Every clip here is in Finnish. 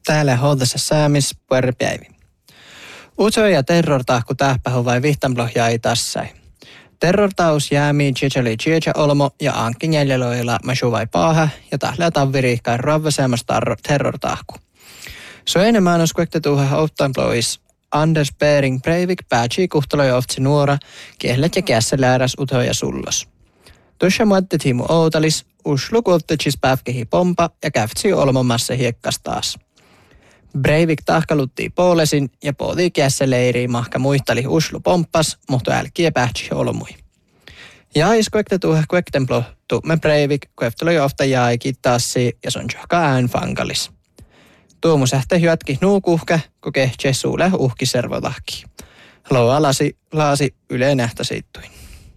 Täällä holdassa säämis puerpäivi. Uso ja terrortahku tähpähu vai vihtanplohjaa ei tassai. Terrortaus jäämii chichali chicha olmo ja ankin jäljeloilla masu vai paaha ja tahlea tavviriikkaan ravvaseemmasta terrortahku. Så enemmän on skuektetuha oftanplois Anders Bering Breivik päätsi kuhtaloi oftsi nuora, kehlet ja kässä lääräs uto ja sullos. Tuossa muotte Timu Outalis, uslu kuottechis päfkehi pompa ja käftsi olmomassa hiekkas taas. Breivik tahkalutti poolesin ja pooti kässä leiriin mahka muihtali uslu pomppas, mutta älkiä pähtsi olmui. Jäis kuektetuha kuektenplo tumme Breivik, kueftaloi ofta jäikin tassi ja son johka ään fangalis. Tuomus ähtä hyötki nuukuhkä, kun kehtsee suule uhkiservotahki. Loa laasi yle nähtä siittuin.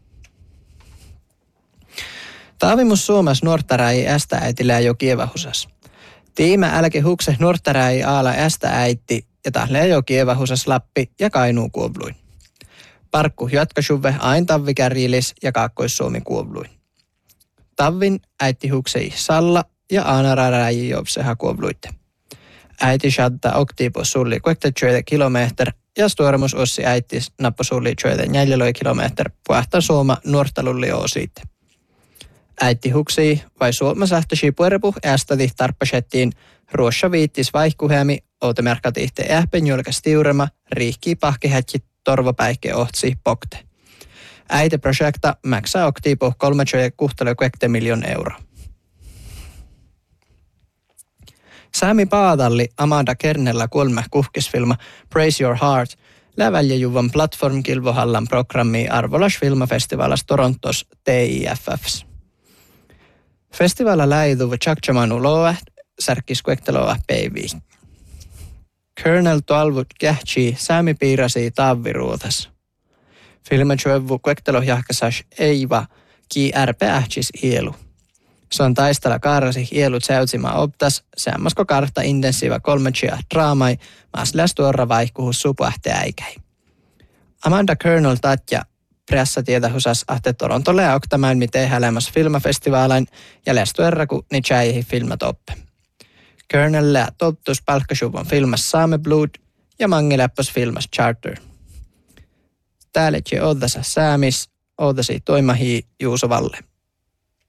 Taavimus Suomessa nuortaräi ästä äitilää jo kievahusas. Tiimä älke hukse nuortaräi aala ästä äitti ja tahlee jo kievahusas Lappi ja Kainuu kuovluin. Parkku hyötkäsuve ain tavvikärjilis ja Kaakkois-Suomi kuovluin. Tavvin äitti huksei Salla ja Aanararäi jovseha kuovluitte. Äiti shadda oktipo sulli 20 kilometer ja stuormus ossi äitis nappo sulli 4 kilometer puhta Suoma nuortalulli oosiitte. Äiti huksii vai Suoma sähtösi puerepuh ästäti tarppasettiin ruossa viittis vaihkuheemi outemerkatihte ähpen julkas tiurema riihkii pahkihätki torvopäihke ohtsi pokte. Äiti projekta maksaa oktipo 3,6 miljoonaa euroa. Sami Paatalli Amanda Kernellä kolme kuhkisfilma Praise Your Heart läväljejuvan platformkilvohallan programmi Arvolas Filmafestivalas Torontos TIFFs. Festivala läiduva Chakchamanu loa särkis kuekteloa päiviä. Kernel tuolvut kähtsi Sami piirasi taavviruutas. Filmajuovu kuektelohjahkasas Eiva ki ärpeähtsis ielu. Se on taistella kaarasi hielut säytsimä optas, semmosko kartta intensiiva 3 draamai, masläs tuorra vaihkuhus supuahte äikäi. Amanda Kernel tatja pressa tietähusas ahte Torontolle ja oktamaan miten hälämäs filmafestivaalain ja lästuerra ku ni tjäihi filmatoppe. Kernelle tottus palkkasuvon filmas Same Blood ja mange läppäs filmas Charter. Täällä odasa säämis, odasi toimahi Juuso Valle.